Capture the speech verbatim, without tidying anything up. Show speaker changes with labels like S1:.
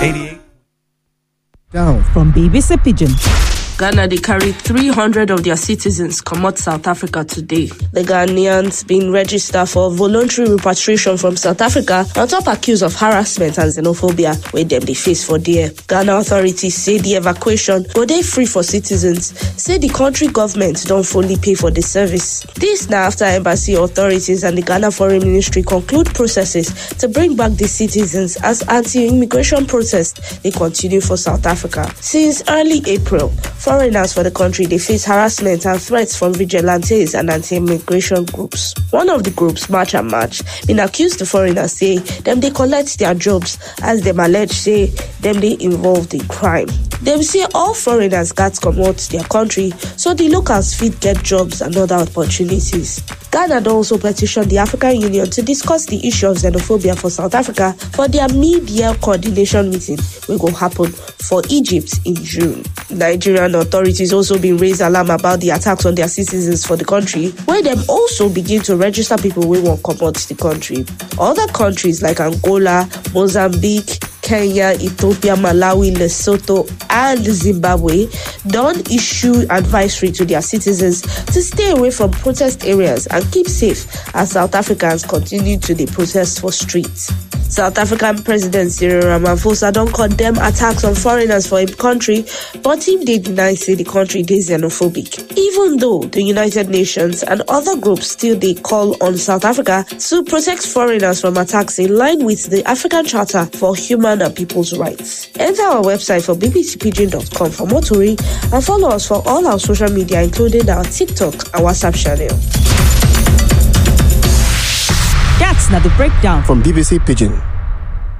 S1: eighty-eight
S2: Down from B B C Pidgin.
S3: Ghana, they carry three hundred of their citizens come out South Africa today. The Ghanaians been registered for voluntary repatriation from South Africa on top accused of harassment and xenophobia where them they face for there. Ghana authorities say the evacuation go they free for citizens, say the country government don't fully pay for the service. This now after embassy authorities and the Ghana Foreign Ministry conclude processes to bring back the citizens as anti-immigration protests they continue for South Africa. Since early April, foreigners for the country, they face harassment and threats from vigilantes and anti-immigration groups. One of the groups, March and March, been accused the foreigners say them they collect their jobs as them allege say them they involved in crime. Them say all foreigners got come out their country so the locals fit get jobs and other opportunities. Ghana don also petition the African Union to discuss the issue of xenophobia for South Africa for their mid-year coordination meeting wey go happen for Egypt in June. Nigerian authorities also been raised alarm about the attacks on their citizens for the country, where them also begin to register people wey wan comot the country. Other countries like Angola, Mozambique, Kenya, Ethiopia, Malawi, Lesotho, and Zimbabwe don't issue advisory to their citizens to stay away from protest areas and keep safe as South Africans continue to dey protest for streets. South African President Cyril Ramaphosa don't condemn attacks on foreigners for his country, but him they deny say the country is xenophobic. Even though the United Nations and other groups still they call on South Africa to protect foreigners from attacks in line with the African Charter for Human and People's Rights. Enter our website for b b c pidgin dot com for more story and follow us for all our social media, including our TikTok and WhatsApp channel.
S2: That's not the breakdown
S1: from B B C Pidgin.